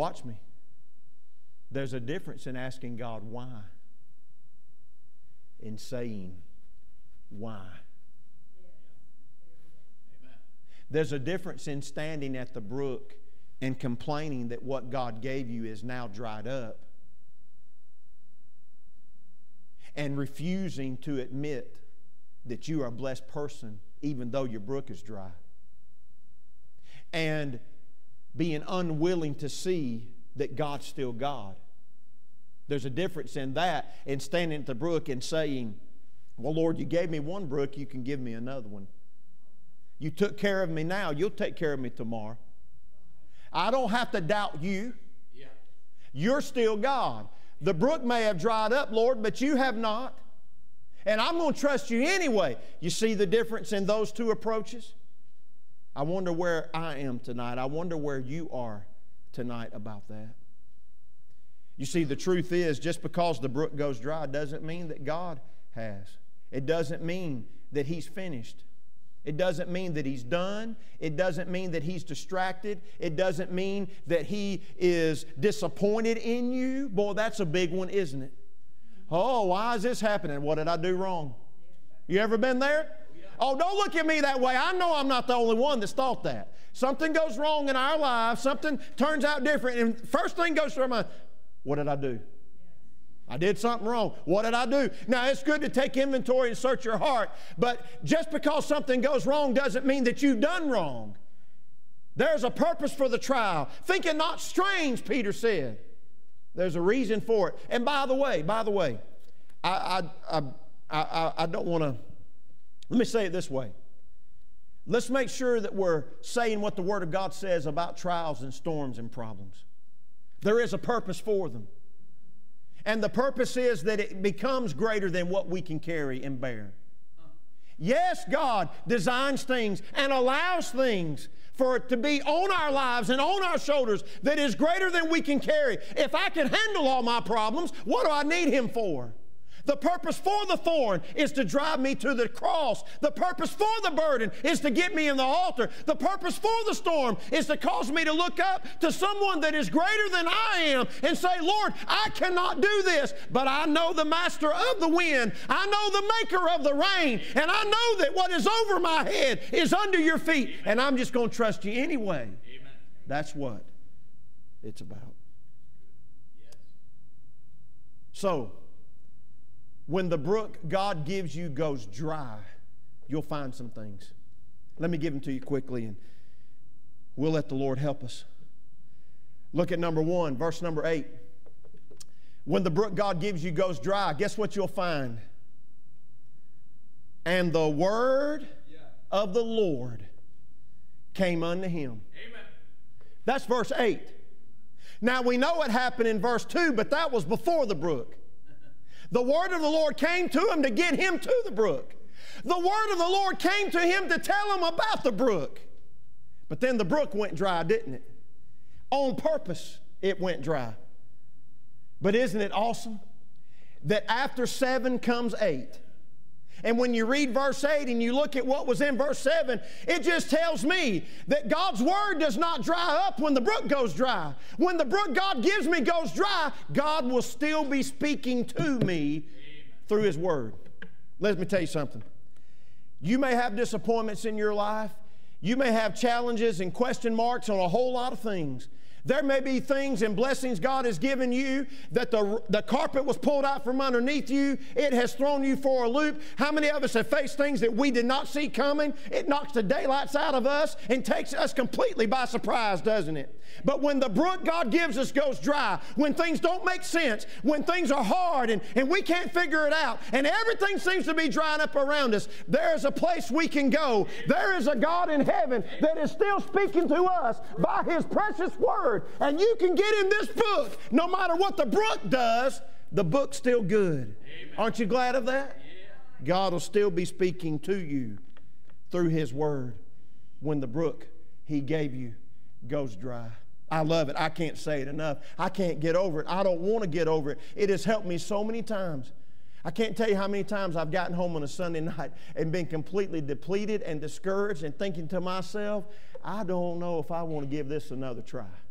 watch me. There's a difference in asking God why and saying why. There's a difference in standing at the brook and complaining that what God gave you is now dried up, and refusing to admit that you are a blessed person even though your brook is dry, and being unwilling to see that God's still God. There's a difference in that and standing at the brook and saying, well, Lord, you gave me one brook, you can give me another one. You took care of me now, you'll take care of me tomorrow. I don't have to doubt you. Yeah. You're still God. The brook may have dried up, Lord, but you have not. And I'm going to trust you anyway. You see the difference in those two approaches? I wonder where I am tonight. I wonder where you are tonight about that. You see, the truth is, just because the brook goes dry doesn't mean that God has. It doesn't mean that He's finished. It doesn't mean that He's done. It doesn't mean that He's distracted. It doesn't mean that He is disappointed in you. Boy, that's a big one, isn't it? Oh, why is this happening? What did I do wrong? You ever been there? Oh, don't look at me that way. I know I'm not the only one that's thought that. Something goes wrong in our lives. Something turns out different. And first thing goes through my mind, what did I do? I did something wrong. What did I do? Now, it's good to take inventory and search your heart, but just because something goes wrong doesn't mean that you've done wrong. There's a purpose for the trial. Think it not strange, Peter said. There's a reason for it. And by the way, I don't want to, let me say it this way. Let's make sure that we're saying what the Word of God says about trials and storms and problems. There is a purpose for them. And the purpose is that it becomes greater than what we can carry and bear. Yes, God designs things and allows things for it to be on our lives and on our shoulders that is greater than we can carry. If I can handle all my problems, what do I need Him for? The purpose for the thorn is to drive me to the cross. The purpose for the burden is to get me in the altar. The purpose for the storm is to cause me to look up to someone that is greater than I am and say, Lord, I cannot do this, but I know the master of the wind. I know the maker of the rain, and I know that what is over my head is under your feet, and I'm just going to trust you anyway. Amen. That's what it's about. Yes. So, when the brook God gives you goes dry, you'll find some things. Let me give them to you quickly, and we'll let the Lord help us. Look at number 1, verse number 8. When the brook God gives you goes dry, guess what you'll find? And the word of the Lord came unto him. Amen. That's verse 8. Now we know what happened in verse 2, but that was before the brook. The word of the Lord came to him to get him to the brook. The word of the Lord came to him to tell him about the brook. But then the brook went dry, didn't it? On purpose, it went dry. But isn't it awesome that after 7 comes 8? And when you read verse 8 and you look at what was in verse 7, it just tells me that God's word does not dry up when the brook goes dry. When the brook God gives me goes dry, God will still be speaking to me through His word. Let me tell you something. You may have disappointments in your life. You may have challenges and question marks on a whole lot of things. There may be things and blessings God has given you that the carpet was pulled out from underneath you. It has thrown you for a loop. How many of us have faced things that we did not see coming? It knocks the daylights out of us and takes us completely by surprise, doesn't it? But when the brook God gives us goes dry, when things don't make sense, when things are hard and we can't figure it out, and everything seems to be drying up around us, there is a place we can go. There is a God in heaven that is still speaking to us by His precious word. And you can get in this book. No matter what the brook does, the book's still good. Amen. Aren't you glad of that? Yeah. God will still be speaking to you through His word when the brook He gave you goes dry. I love it. I can't say it enough. I can't get over it. I don't want to get over it. It has helped me so many times. I can't tell you how many times I've gotten home on a Sunday night and been completely depleted and discouraged and thinking to myself, I don't know if I want to give this another try.